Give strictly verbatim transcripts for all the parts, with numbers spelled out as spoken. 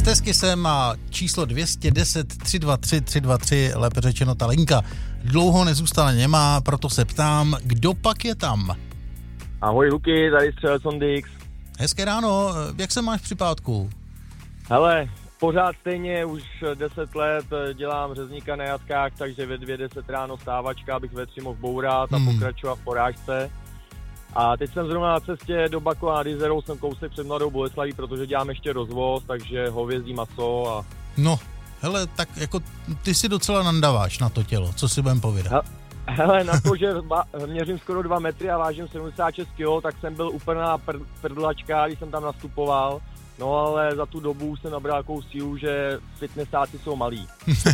Stezky sem a číslo dvě stě deset tři dva tři tři dva tři, lépe řečeno ta linka, dlouho nezůstala němá, proto se ptám, kdo pak je tam? Ahoj Luky, tady Střelec Ondix. Hezké ráno, jak se máš při pátku? Hele, pořád stejně, už deset let dělám řezníka na jatkách, takže ve dvě deset ráno stávačka, abych ve tři mohl bourat a hmm. pokračovat v porážce. A teď jsem zrovna na cestě do Bakova nad Jizerou, jsem kousek před Mladou Boleslaví, protože dělám ještě rozvoz, takže hovězí maso a... No, hele, tak jako ty si docela nandaváš na to tělo, co si budem povědat? Hele, na to, že měřím skoro dva metry a vážím sedmdesát šest kilogramů, tak jsem byl úplná pr- prdlačka, když jsem tam nastupoval. No ale za tu dobu jsem nabral takovou sílu, že fitnessáci jsou malí.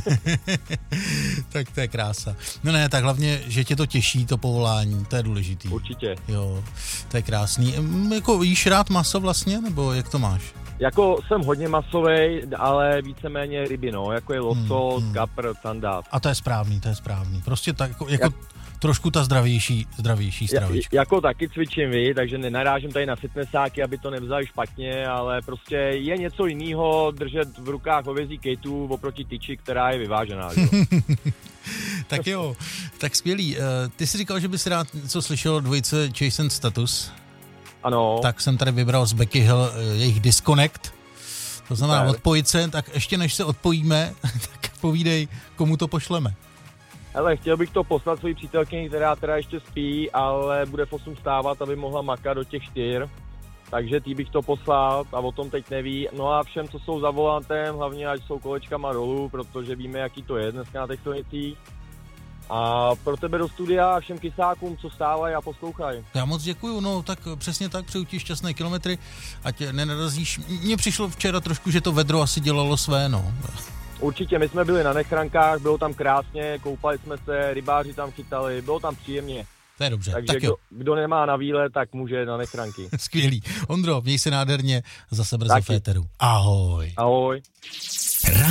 Tak to je krása. No ne, tak hlavně, že tě to těší, to povolání, to je důležitý. Určitě. Jo, to je krásný. Jako jíš rád maso vlastně, nebo jak to máš? Jako jsem hodně masovej, ale víceméně ryby, no, jako je losos, hmm, hmm. kapr, sandát. A to je správný, to je správný. Prostě tak jako... jako... Jak... Trošku ta zdravější, zdravější stravička. Ja, jako taky cvičím, vy, takže nenarážím tady na fitnessáky, aby to nevzali špatně, ale prostě je něco jiného držet v rukách hovězí kejtu oproti tyči, která je vyvážená. Tak jo, tak skvělý. Ty jsi říkal, že bys rád něco slyšel dvojice Chase and Status. Ano. Tak jsem tady vybral z Becky Hill jejich Disconnect. To znamená tak. Odpojit se, tak ještě než se odpojíme, tak povídej, komu to pošleme. Hele, chtěl bych to poslat svojí přítelkyni, která teda ještě spí, ale bude v osm stávat, aby mohla makat do těch čtyř. Takže tý bych to poslal a o tom teď neví. No a všem, co jsou za volantem, hlavně ať jsou kolečkama dolů, protože víme, jaký to je dneska na těch silnicích. A pro tebe do studia a všem kysákům, co stávají a poslouchají. Já moc děkuju, no tak přesně tak, přeju ti šťastné kilometry, ať nenarazíš. Mně přišlo včera trošku, že to vedro asi dělalo své, no. Určitě, my jsme byli na Nechrankách, bylo tam krásně, koupali jsme se, rybáři tam chytali, bylo tam příjemně. To je dobře. Takže tak kdo, kdo nemá na výlet, tak může na Nechranky. Skvělý. Ondro, měj se nádherně, zase brzo v éteru. Ahoj. Ahoj.